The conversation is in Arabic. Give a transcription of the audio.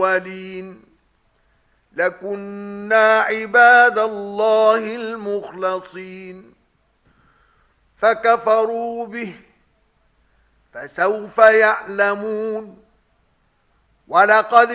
الأولين لكنا عباد الله المخلصين فكفروا به فسوف يعلمون ولقد